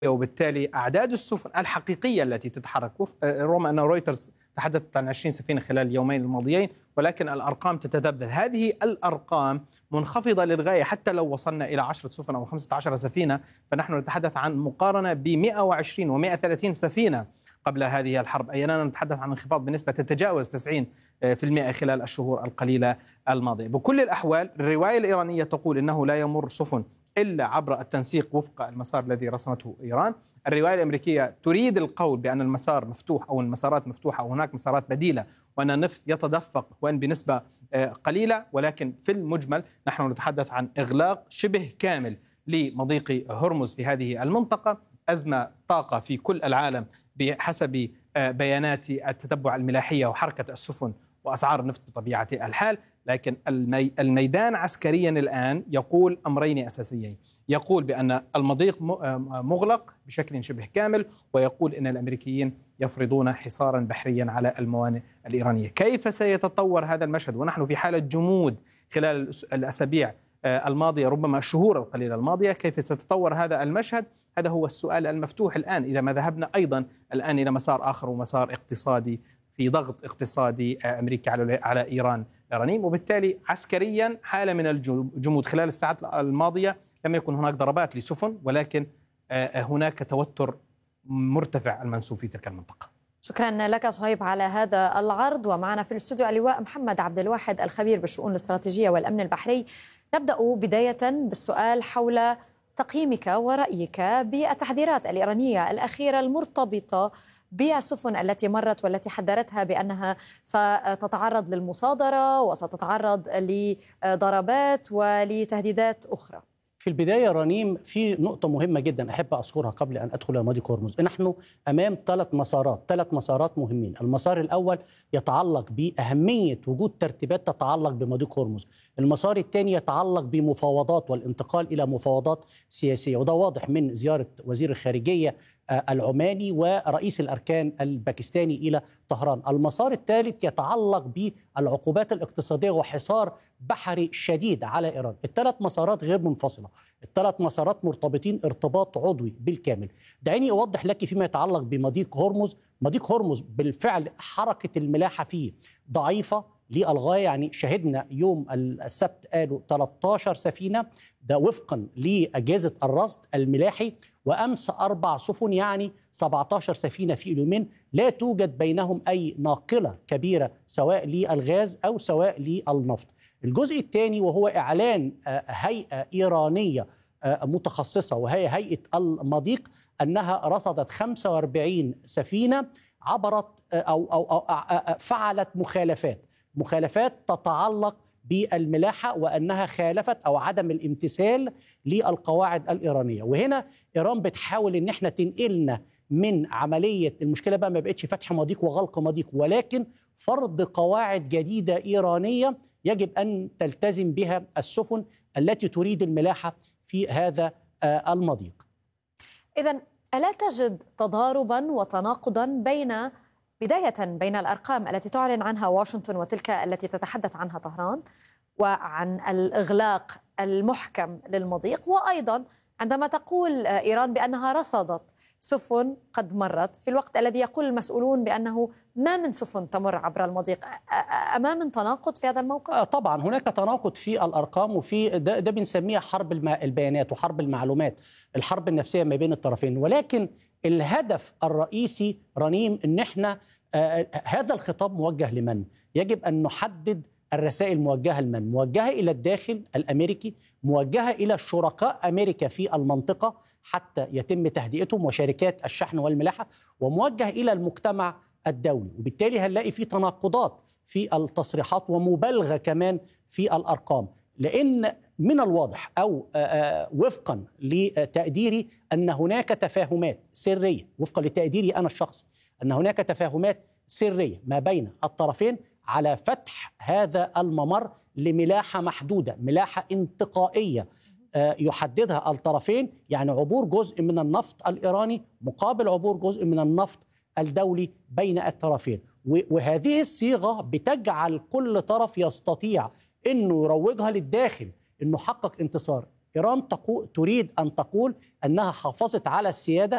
وبالتالي أعداد السفن الحقيقية التي تتحرك، رغم أن رويترز تحدثت عن 20 سفينة خلال اليومين الماضيين، ولكن الأرقام تتذبذب. هذه الأرقام منخفضة للغاية. حتى لو وصلنا إلى 10 سفن أو 15 سفينة، فنحن نتحدث عن مقارنة ب 120 و130 سفينة قبل هذه الحرب، أي أننا نتحدث عن انخفاض بنسبة تتجاوز 90% خلال الشهور القليلة الماضية. بكل الأحوال الرواية الإيرانية تقول إنه لا يمر سفن إلا عبر التنسيق وفق المسار الذي رسمته إيران. الرواية الأمريكية تريد القول بأن المسار مفتوح أو المسارات مفتوحة أو هناك مسارات بديلة، وأن النفط يتدفق وأن بنسبة قليلة، ولكن في المجمل نحن نتحدث عن إغلاق شبه كامل لمضيق هرمز في هذه المنطقة. أزمة طاقة في كل العالم بحسب بيانات التتبع الملاحية وحركة السفن وأسعار النفط بطبيعة الحال. لكن الميدان عسكريا الآن يقول أمرين أساسيين، يقول بأن المضيق مغلق بشكل شبه كامل، ويقول أن الأمريكيين يفرضون حصارا بحريا على الموانئ الإيرانية. كيف سيتطور هذا المشهد ونحن في حالة جمود خلال الأسابيع الماضية، ربما الشهور القليلة الماضية؟ كيف سيتطور هذا المشهد؟ هذا هو السؤال المفتوح الآن، إذا ما ذهبنا أيضا الآن إلى مسار آخر ومسار اقتصادي، في ضغط اقتصادي أمريكي على إيران الإيرانيين. وبالتالي عسكريا حالة من الجمود. خلال الساعات الماضية لم يكن هناك ضربات لسفن، ولكن هناك توتر مرتفع المنسوب في تلك المنطقة. شكرا لك صهيب على هذا العرض. ومعنا في الاستوديو اللواء محمد عبد الواحد الخبير بالشؤون الاستراتيجية والأمن البحري. نبدأ بداية بالسؤال حول تقييمك ورأيك بالتحذيرات الإيرانية الأخيرة المرتبطة بالسفن التي مرت والتي حذرتها بأنها ستتعرض للمصادرة وستتعرض لضربات ولتهديدات أخرى. في البداية رنيم، في نقطة مهمة جدا أحب أذكرها قبل أن أدخل إلى مضيق هرمز. نحن أمام ثلاث مسارات مهمين. المسار الأول يتعلق بأهمية وجود ترتيبات تتعلق بمضيق هرمز. المسار الثاني يتعلق بمفاوضات والانتقال إلى مفاوضات سياسية، وده واضح من زيارة وزير الخارجية العماني ورئيس الأركان الباكستاني إلى طهران. المسار الثالث يتعلق بالعقوبات الاقتصادية وحصار بحري شديد على إيران. الثلاث مسارات غير منفصلة، الثلاث مسارات مرتبطين ارتباط عضوي بالكامل. دعيني أوضح لك فيما يتعلق بمضيق هرمز. مضيق هرمز بالفعل حركة الملاحة فيه ضعيفة للغاية، يعني شهدنا يوم السبت قالوا 13 سفينة، ده وفقا لأجهزة الرصد الملاحي، وأمس 4 سفن، يعني 17 سفينة في اليومين. لا توجد بينهم أي ناقلة كبيرة سواء للغاز أو سواء للنفط. الجزء الثاني وهو إعلان هيئة إيرانية متخصصة وهي هيئة المضيق أنها رصدت 45 سفينة عبرت أو فعلت مخالفات تتعلق بالملاحة، وأنها خالفت أو عدم الامتثال للقواعد الإيرانية. وهنا إيران بتحاول إن احنا تنقلنا من عملية المشكلة بقى ما بقتش فتح مضيق وغلق مضيق، ولكن فرض قواعد جديدة إيرانية يجب أن تلتزم بها السفن التي تريد الملاحة في هذا المضيق. إذن ألا تجد تضاربا وتناقضا بداية بين الأرقام التي تعلن عنها واشنطن وتلك التي تتحدث عنها طهران، وعن الإغلاق المحكم للمضيق، وأيضا عندما تقول إيران بأنها رصدت سفن قد مرت في الوقت الذي يقول المسؤولون بأنه ما من سفن تمر عبر المضيق؟ أمام تناقض في هذا الموقف؟ طبعا هناك تناقض في الأرقام، وفي ده بنسميها حرب البيانات وحرب المعلومات، الحرب النفسية ما بين الطرفين. ولكن الهدف الرئيسي رنيم ان احنا هذا الخطاب موجه لمن؟ يجب ان نحدد الرسائل موجهة لمن؟ موجهة إلى الداخل الأمريكي، موجهة إلى شركاء أمريكا في المنطقة حتى يتم تهدئتهم وشركات الشحن والملاحة، وموجه إلى المجتمع الدولي. وبالتالي هنلاقي في تناقضات في التصريحات ومبالغة كمان في الأرقام، لأن من الواضح أو وفقا لتقديري أن هناك تفاهمات سرية، وفقا لتقديري أنا الشخصي أن هناك تفاهمات سرية ما بين الطرفين على فتح هذا الممر لملاحة محدودة، ملاحة انتقائية يحددها الطرفين، يعني عبور جزء من النفط الإيراني مقابل عبور جزء من النفط الدولي بين الطرفين. وهذه الصيغة بتجعل كل طرف يستطيع أنه يروجها للداخل أنه حقق انتصار. إيران تريد أن تقول أنها حافظت على السيادة